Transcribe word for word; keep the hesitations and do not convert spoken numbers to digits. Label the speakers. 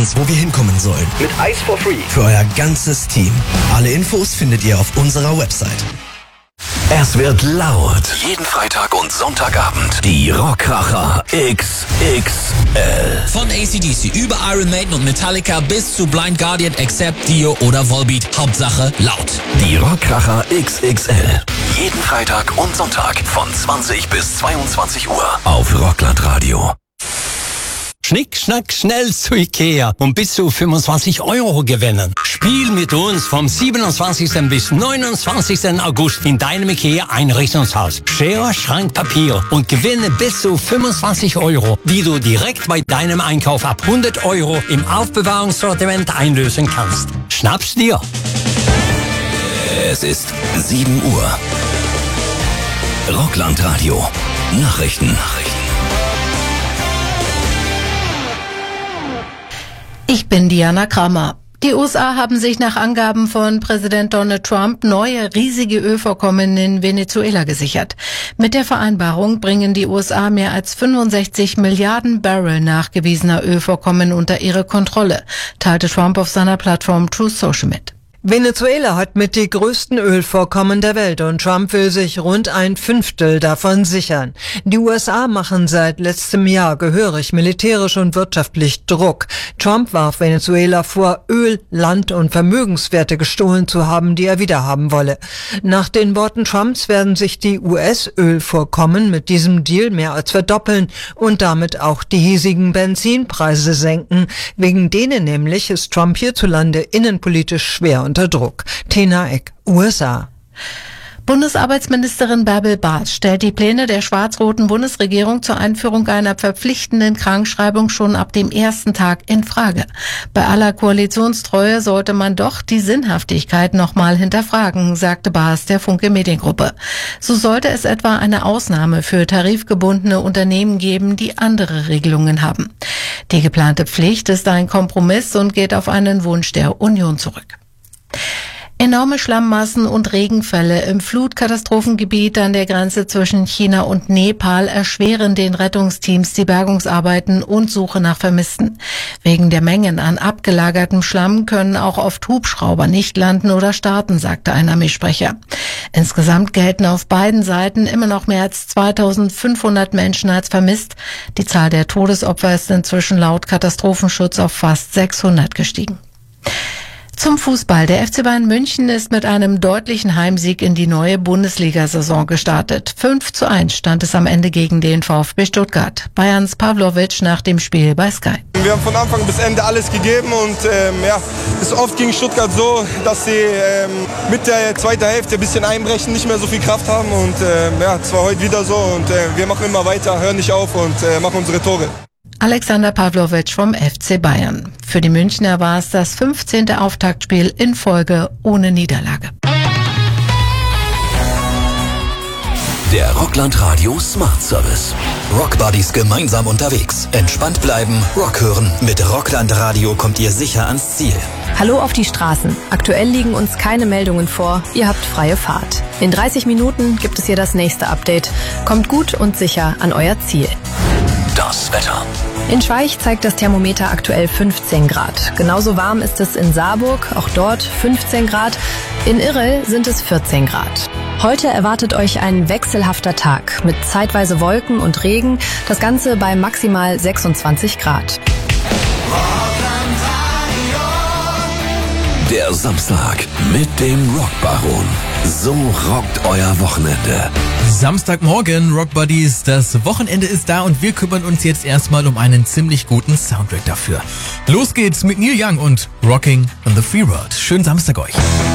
Speaker 1: uns, wo wir hinkommen sollen.
Speaker 2: Mit Eis for Free.
Speaker 1: Für euer ganzes Team. Alle Infos findet ihr auf unserer Website.
Speaker 3: Es wird laut. Jeden Freitag und Sonntagabend. Die Rockkracher X X L.
Speaker 4: Von A C D C über Iron Maiden und Metallica bis zu Blind Guardian, Accept, Dio oder Volbeat. Hauptsache laut.
Speaker 3: Die Rockkracher X X L. Jeden Freitag und Sonntag von zwanzig bis zweiundzwanzig Uhr auf Rocklandradio.
Speaker 5: Schnick, schnack, schnell zu Ikea und bis zu fünfundzwanzig Euro gewinnen. Spiel mit uns vom siebenundzwanzigsten bis neunundzwanzigsten August in deinem Ikea Einrichtungshaus. Schere, Schrank, Papier und gewinne bis zu fünfundzwanzig Euro, die du direkt bei deinem Einkauf ab hundert Euro im Aufbewahrungssortiment einlösen kannst. Schnapp's dir!
Speaker 3: Es ist sieben Uhr. Rocklandradio. Nachrichten. Nachrichten.
Speaker 6: Ich bin Diana Kramer. Die U S A haben sich nach Angaben von Präsident Donald Trump neue riesige Ölvorkommen in Venezuela gesichert. Mit der Vereinbarung bringen die U S A mehr als fünfundsechzig Milliarden Barrel nachgewiesener Ölvorkommen unter ihre Kontrolle, teilte Trump auf seiner Plattform Truth Social mit.
Speaker 7: Venezuela hat mit die größten Ölvorkommen der Welt und Trump will sich rund ein Fünftel davon sichern. Die U S A machen seit letztem Jahr gehörig militärisch und wirtschaftlich Druck. Trump warf Venezuela vor, Öl, Land und Vermögenswerte gestohlen zu haben, die er wiederhaben wolle. Nach den Worten Trumps werden sich die U S-Ölvorkommen mit diesem Deal mehr als verdoppeln und damit auch die hiesigen Benzinpreise senken. Wegen denen nämlich ist Trump hierzulande innenpolitisch schwer unter Druck. Tena Eck, U S A.
Speaker 6: Bundesarbeitsministerin Bärbel Barth stellt die Pläne der schwarz-roten Bundesregierung zur Einführung einer verpflichtenden Krankschreibung schon ab dem ersten Tag in Frage. Bei aller Koalitionstreue sollte man doch die Sinnhaftigkeit nochmal hinterfragen, sagte Barth der Funke Mediengruppe. So sollte es etwa eine Ausnahme für tarifgebundene Unternehmen geben, die andere Regelungen haben. Die geplante Pflicht ist ein Kompromiss und geht auf einen Wunsch der Union zurück. Enorme Schlammmassen und Regenfälle im Flutkatastrophengebiet an der Grenze zwischen China und Nepal erschweren den Rettungsteams die Bergungsarbeiten und Suche nach Vermissten. Wegen der Mengen an abgelagertem Schlamm können auch oft Hubschrauber nicht landen oder starten, sagte ein Armeesprecher. Insgesamt gelten auf beiden Seiten immer noch mehr als zweitausendfünfhundert Menschen als vermisst. Die Zahl der Todesopfer ist inzwischen laut Katastrophenschutz auf fast sechshundert gestiegen. Zum Fußball. Der F C Bayern München ist mit einem deutlichen Heimsieg in die neue Bundesliga-Saison gestartet. fünf zu eins stand es am Ende gegen den VfB Stuttgart. Bayerns Pavlovic nach dem Spiel bei Sky.
Speaker 8: Wir haben von Anfang bis Ende alles gegeben und ähm, ja, es ist oft gegen Stuttgart so, dass sie ähm, mit der zweiten Hälfte ein bisschen einbrechen, nicht mehr so viel Kraft haben und ähm, ja, es war heute wieder so und äh, wir machen immer weiter, hören nicht auf und äh, machen unsere Tore.
Speaker 6: Alexander Pavlovic vom F C Bayern. Für die Münchner war es das fünfzehnte Auftaktspiel in Folge ohne Niederlage.
Speaker 3: Der Rocklandradio Smart Service. Rockbuddies gemeinsam unterwegs. Entspannt bleiben, Rock hören. Mit Rocklandradio kommt ihr sicher ans Ziel.
Speaker 9: Hallo auf die Straßen. Aktuell liegen uns keine Meldungen vor. Ihr habt freie Fahrt. In dreißig Minuten gibt es hier das nächste Update. Kommt gut und sicher an euer Ziel.
Speaker 3: Das Wetter.
Speaker 9: In Schweich zeigt das Thermometer aktuell fünfzehn Grad. Genauso warm ist es in Saarburg, auch dort fünfzehn Grad. In Irrel sind es vierzehn Grad. Heute erwartet euch ein wechselhafter Tag mit zeitweise Wolken und Regen. Das Ganze bei maximal sechsundzwanzig Grad.
Speaker 3: Der Samstag mit dem Rockbaron. So rockt euer Wochenende.
Speaker 10: Samstagmorgen, Rockbuddies, das Wochenende ist da und wir kümmern uns jetzt erstmal um einen ziemlich guten Soundtrack dafür. Los geht's mit Neil Young und Rocking on the Free World. Schönen Samstag euch.